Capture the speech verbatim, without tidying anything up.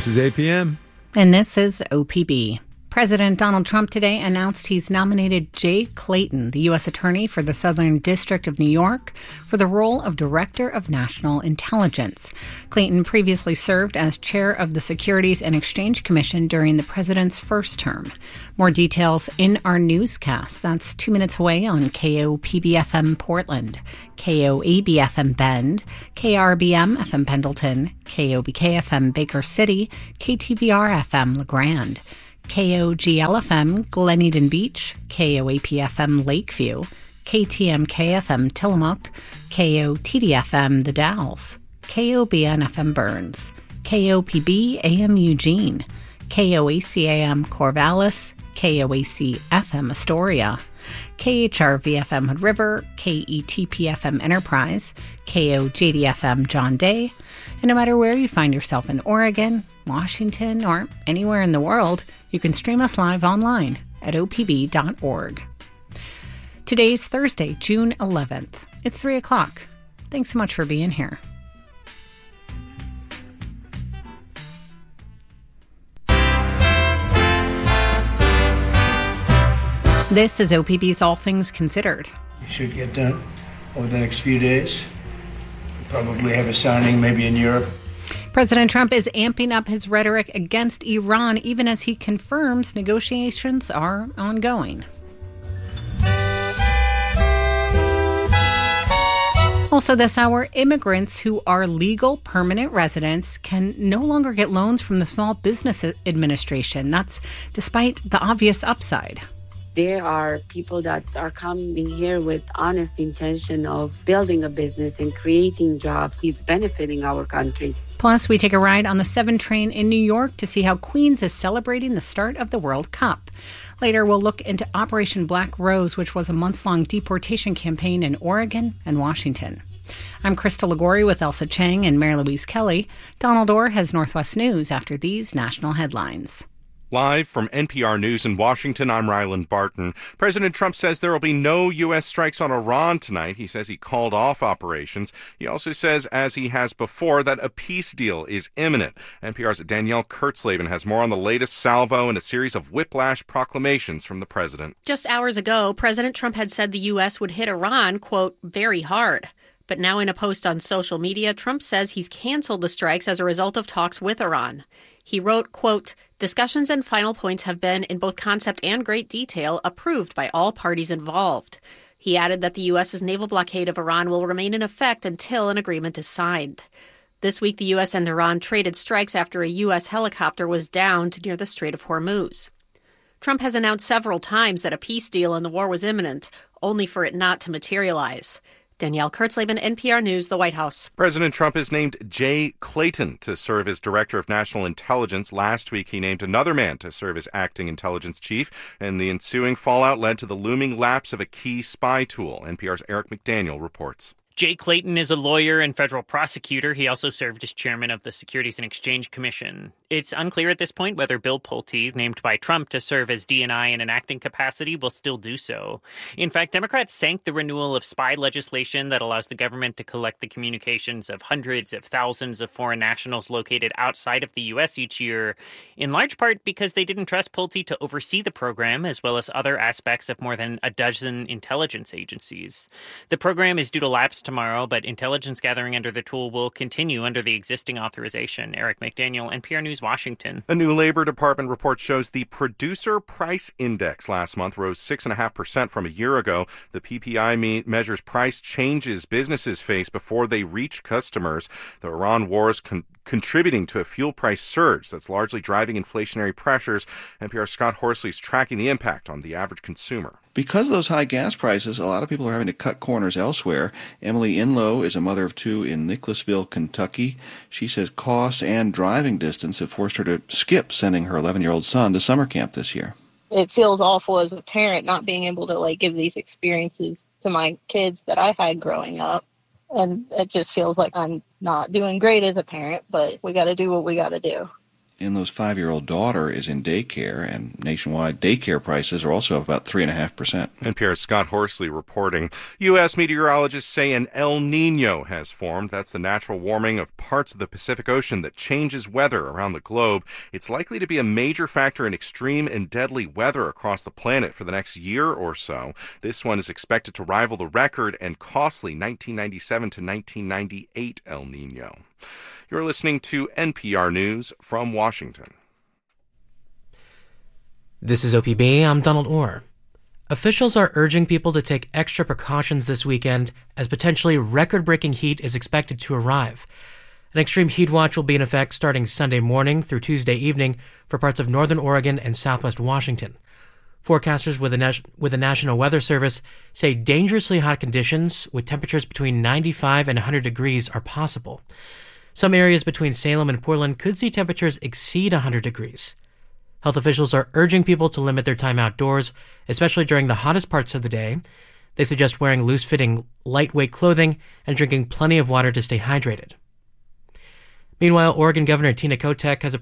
This is A P M. And this is O P B. President Donald Trump today announced he's nominated Jay Clayton, the U S Attorney for the Southern District of New York, for the role of Director of National Intelligence. Clayton previously served as chair of the Securities and Exchange Commission during the president's first term. More details in our newscast. That's two minutes away on K O P B F M Portland, K O A B F M Bend, K R B M F M Pendleton, K O B K F M Baker City, K T B R F M LeGrand, K O G L F M Glen Eden Beach, K O A P F M Lakeview, K T M K F M Tillamook, K O T D F M The Dalles, K O B N F M Burns, K O P B A M Eugene, K O A C A M Corvallis, K O A C F M Astoria, K H R V F M Hood River, K E T P F M Enterprise, K O J D F M John Day. And no matter where you find yourself in Oregon, Washington, or anywhere in the world, you can stream us live online at O P B dot org. Today's Thursday, June eleventh. It's three o'clock. Thanks so much for being here. This is O P B's All Things Considered. It should get done over the next few days. We'll probably have a signing maybe in Europe. President Trump is amping up his rhetoric against Iran, even as he confirms negotiations are ongoing. Also this hour, immigrants who are legal permanent residents can no longer get loans from the Small Business Administration. That's despite the obvious upside. There are people that are coming here with honest intention of building a business and creating jobs. It's benefiting our country. Plus, we take a ride on the seven train in New York to see how Queens is celebrating the start of the World Cup. Later, we'll look into Operation Black Rose, which was a months-long deportation campaign in Oregon and Washington. I'm Krista Ligori with Elsa Chang and Mary Louise Kelly. Donald Orr has Northwest News after these national headlines. Live from N P R News in Washington, I'm Ryland Barton. President Trump says there will be no U S strikes on Iran tonight. He says he called off operations. He also says, as he has before, that a peace deal is imminent. N P R's Danielle Kurtzleben has more on the latest salvo and a series of whiplash proclamations from the president. Just hours ago, President Trump had said the U S would hit Iran, quote, very hard. But now in a post on social media, Trump says he's canceled the strikes as a result of talks with Iran. He wrote, quote, discussions and final points have been, in both concept and great detail, approved by all parties involved. He added that the U S's naval blockade of Iran will remain in effect until an agreement is signed. This week, the U S and Iran traded strikes after a U S helicopter was downed near the Strait of Hormuz. Trump has announced several times that a peace deal in the war was imminent, only for it not to materialize. Danielle Kurtzleben, N P R News, the White House. President Trump has named Jay Clayton to serve as Director of National Intelligence. Last week, he named another man to serve as Acting Intelligence Chief, and the ensuing fallout led to the looming lapse of a key spy tool. N P R's Eric McDaniel reports. Jay Clayton is a lawyer and federal prosecutor. He also served as chairman of the Securities and Exchange Commission. It's unclear at this point whether Bill Pulte, named by Trump to serve as D and I in an acting capacity, will still do so. In fact, Democrats sank the renewal of spy legislation that allows the government to collect the communications of hundreds of thousands of foreign nationals located outside of the U S each year, in large part because they didn't trust Pulte to oversee the program, as well as other aspects of more than a dozen intelligence agencies. The program is due to lapse tomorrow, but intelligence gathering under the tool will continue under the existing authorization. Eric McDaniel, N P R News, Washington. A new Labor Department report shows the Producer Price Index last month rose six point five percent from a year ago. The P P I me- measures price changes businesses face before they reach customers. The Iran war is con- contributing to a fuel price surge that's largely driving inflationary pressures. N P R's Scott Horsley is tracking the impact on the average consumer. Because of those high gas prices, a lot of people are having to cut corners elsewhere. Emily Inlow is a mother of two in Nicholasville, Kentucky. She says cost and driving distance have forced her to skip sending her eleven-year-old son to summer camp this year. It feels awful as a parent not being able to like give these experiences to my kids that I had growing up. And it just feels like I'm not doing great as a parent, but we got to do what we got to do. Inlow's five-year-old daughter is in daycare, and nationwide daycare prices are also up about three point five percent. N P R's Scott Horsley reporting. U S meteorologists say an El Niño has formed. That's the natural warming of parts of the Pacific Ocean that changes weather around the globe. It's likely to be a major factor in extreme and deadly weather across the planet for the next year or so. This one is expected to rival the record and costly nineteen ninety-seven to nineteen ninety-eight El Niño. You're listening to N P R News from Washington. This is O P B. I'm Donald Orr. Officials are urging people to take extra precautions this weekend as potentially record-breaking heat is expected to arrive. An extreme heat watch will be in effect starting Sunday morning through Tuesday evening for parts of northern Oregon and southwest Washington. Forecasters with the, Nas- with the National Weather Service say dangerously hot conditions with temperatures between ninety-five and one hundred degrees are possible. Some areas between Salem and Portland could see temperatures exceed one hundred degrees. Health officials are urging people to limit their time outdoors, especially during the hottest parts of the day. They suggest wearing loose-fitting, lightweight clothing and drinking plenty of water to stay hydrated. Meanwhile, Oregon Governor Tina Kotek has